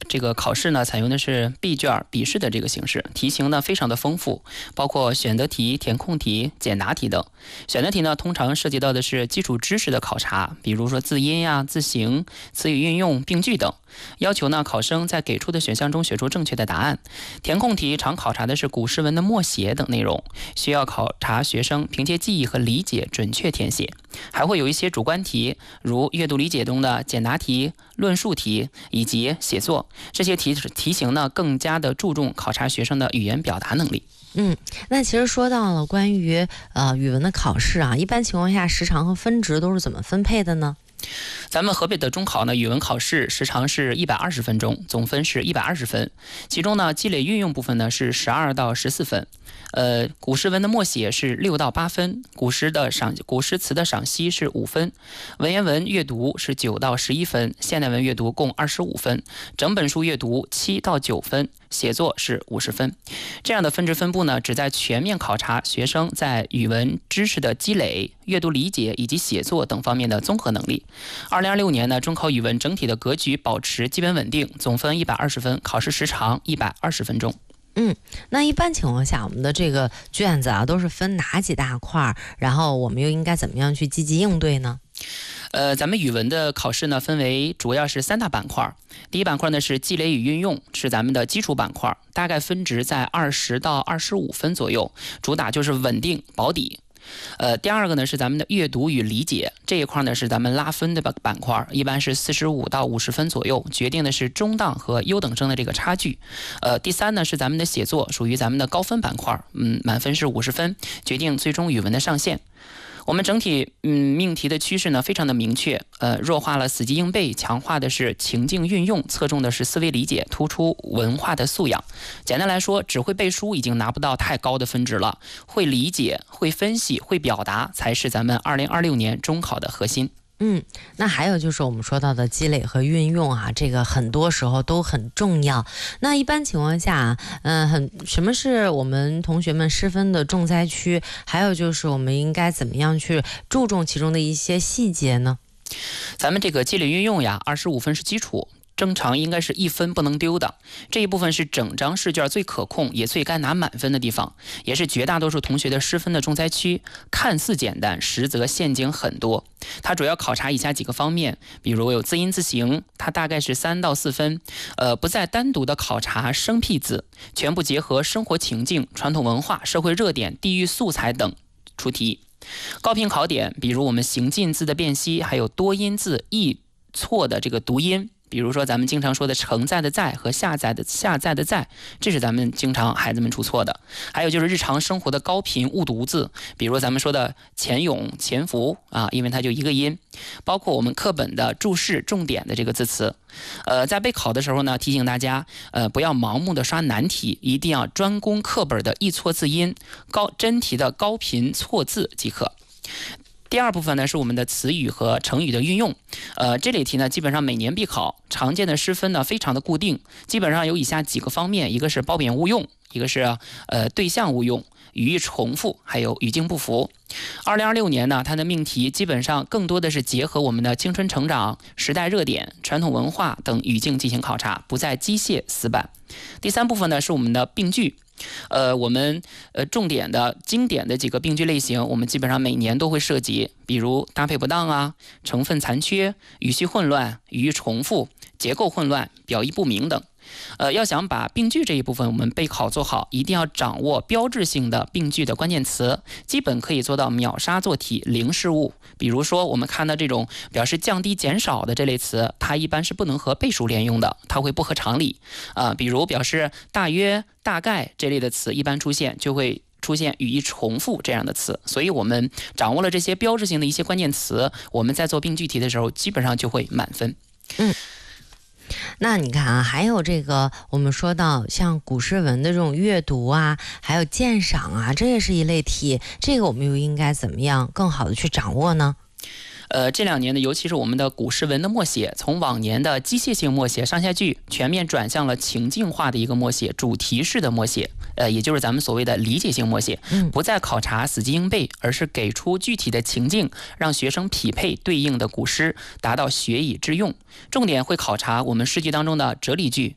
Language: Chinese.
这个考试呢采用的是闭卷笔试的这个形式，题型呢非常的丰富，包括选择题、填空题、简答题等。选择题呢通常涉及到的是基础知识的考察，比如说字音呀、字形、词语运用、病句等，要求呢考生在给出的选项中选出正确的答案。填空题常考察的是古诗文的默写等内容，需要考察学生凭借记忆和理解准确填写。还会有一些主观题，如阅读理解中的简答题、论述题以及写作，这些题型呢更加的注重考察学生的语言表达能力。 那其实说到了关于语文的考试啊，一般情况下时长和分值都是怎么分配的呢？ 咱们河北的中考呢，语文考试时长是120分钟，总分是120分，其中呢积累运用部分呢是12到14分。古诗文的默写是6到8分，古诗词的赏析是5分，文言文阅读是9到11分，现代文阅读共25分，整本书阅读7到9分，写作是50分。这样的分值分布呢，旨在全面考察学生在语文知识的积累、阅读理解以及写作等方面的综合能力。2026年呢，中考语文整体的格局保持基本稳定，总分120分，考试时长120分钟。 那一般情况下，我们的这个卷子啊，都是分哪几大块，然后我们又应该怎么样去积极应对呢？ 咱们语文的考试呢，分为主要是3大板块。第一板块呢是积累与运用，是咱们的基础板块，大概分值在20到25分左右，主打就是稳定保底。第二个呢是咱们的阅读与理解，这一块呢是咱们拉分的板块，一般是45到50分左右，决定的是中档和优等生的这个差距。第三呢是咱们的写作，属于咱们的高分板块，满分是50分，决定最终语文的上限。我们整体命题的趋势呢非常的明确，弱化了死记硬背，强化的是情境运用，侧重的是思维理解，突出文化的素养。简单来说，只会背书已经拿不到太高的分值了，会理解、会分析、会表达才是咱们2026年中考的核心。 那还有就是我们说到的积累和运用啊，这个很多时候都很重要。那一般情况下，什么是我们同学们失分的重灾区？还有就是我们应该怎么样去注重其中的一些细节呢？ 咱们这个积累运用呀，25分是基础。正常应该是1分不能丢的，这一部分是整张试卷最可控也最该拿满分的地方，也是绝大多数同学的失分的重灾区。看似简单，实则陷阱很多。它主要考察以下几个方面，比如有字音字形，它大概是3到4分，不再单独的考察生僻字，全部结合生活情境、传统文化、社会热点、地域素材等出题。高频考点，比如我们行进字的辨析，还有多音字易错的这个读音。比如说咱们经常说的承载的载和下载的载，这是咱们经常孩子们出错的。还有就是日常生活的高频误读字，比如咱们说的潜泳、潜伏啊，因为它就一个音。包括我们课本的注释重点的这个字词。在备考的时候呢，提醒大家不要盲目的刷难题，一定要专攻课本的易错字音，真题的高频错字即可。第二部分呢是我们的词语和成语的运用，这类题呢基本上每年必考，常见的失分呢非常的固定，基本上有以下几个方面，一个是褒贬误用，一个是对象误用，语义重复，还有语境不符。2026年呢，它的命题基本上更多的是结合我们的青春成长、时代热点、传统文化等语境进行考察，不再机械死板。第三部分呢是我们的病句。我们重点的经典的几个病句类型，我们基本上每年都会涉及，比如搭配不当啊、成分残缺、语序混乱、语义重复、结构混乱、表意不明等。要想把病句这一部分我们备考做好，一定要掌握标志性的病句的关键词，基本可以做到秒杀做题，零失误。比如说我们看到这种表示降低减少的这类词，它一般是不能和倍数连用的，它会不合常理。比如表示大约、大概这类的词一般就会出现语义重复这样的词，所以我们掌握了这些标志性的一些关键词，我们在做病句题的时候基本上就会满分。 那你看啊，还有这个我们说到像古诗文的这种阅读啊，还有鉴赏啊，这也是一类题，这个我们又应该怎么样更好的去掌握呢？ 这2年呢，尤其是我们的古诗文的默写，从往年的机械性默写上下句，全面转向了情境化的一个默写，主题式的默写，也就是咱们所谓的理解性默写，不再考察死记硬背，而是给出具体的情境，让学生匹配对应的古诗，达到学以致用。重点会考察我们诗句当中的哲理句、